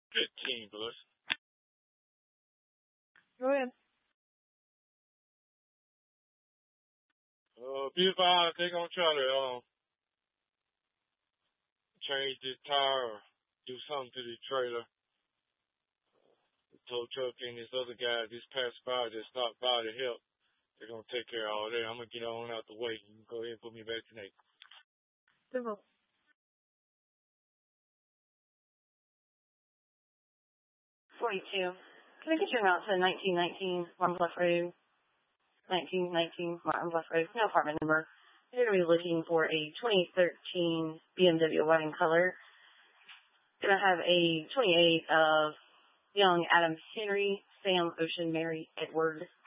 15, Bliss. Go ahead. Beautiful Island, they're going to try to change this tire or do something to the trailer. The tow truck and this other guy just passed by, just stopped by to help. They're going to take care of all that. I'm going to get on out the way. You can go ahead and put me back to Nate. Simple. 42. Can I get your route to 1919 Martin Bluff Road? 1919 Martin Bluff Road. No apartment number. You're going to be looking for a 2013 BMW white in color. Going to have a 28 of young Adam Henry, Sam Ocean, Mary Edward.